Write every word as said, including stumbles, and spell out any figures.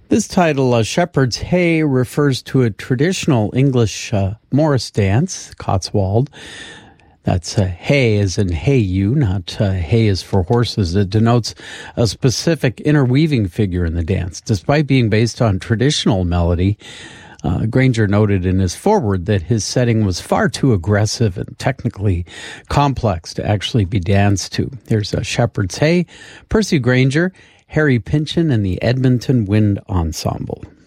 This title, uh, Shepherd's Hey, refers to a traditional English uh, Morris dance, Cotswold. That's uh, hey as in hey you, not uh, hay is for horses. It denotes a specific interweaving figure in the dance. Despite being based on traditional melody, uh, Granger noted in his foreword that his setting was far too aggressive and technically complex to actually be danced to. Here's a Shepherd's Hey, Percy Granger, Harry Pynchon, and the Edmonton Wind Ensemble.